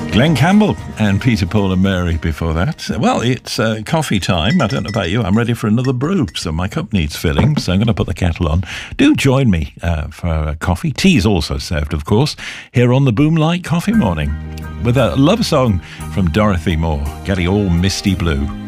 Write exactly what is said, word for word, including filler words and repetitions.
Glenn Campbell and Peter, Paul and Mary before that. Well, it's uh, coffee time. I don't know about you. I'm ready for another brew, so my cup needs filling, so I'm going to put the kettle on. Do join me uh, for uh, coffee. Tea is also served, of course, here on the Boomlight Coffee Morning with a love song from Dorothy Moore, Getting All Misty Blue.